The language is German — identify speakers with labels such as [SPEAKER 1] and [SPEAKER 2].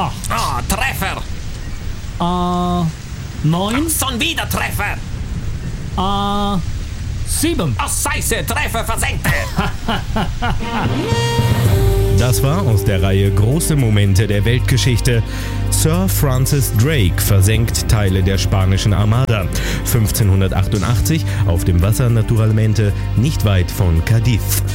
[SPEAKER 1] 8.
[SPEAKER 2] Treffer.
[SPEAKER 1] 9.
[SPEAKER 2] Schon wieder Treffer.
[SPEAKER 1] 7.
[SPEAKER 2] Scheiße, Treffer versenkte.
[SPEAKER 3] Das war aus der Reihe Große Momente der Weltgeschichte. Sir Francis Drake versenkt Teile der spanischen Armada. 1588 auf dem Wasser naturalmente nicht weit von Cádiz.